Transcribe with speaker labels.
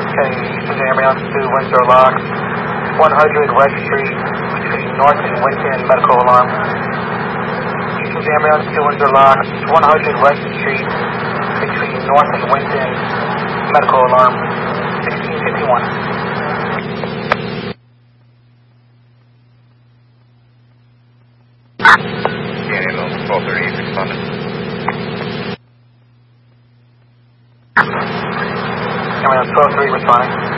Speaker 1: Okay, Houston ambulance to Windsor Locks, 100 West Street, between North and Winton, medical alarm. Houston ambulance to Windsor Locks, 100 West Street, between North and Winton, medical alarm, 1651.
Speaker 2: Ambulance 1238 responding.
Speaker 1: Ambulance 12-3 responding.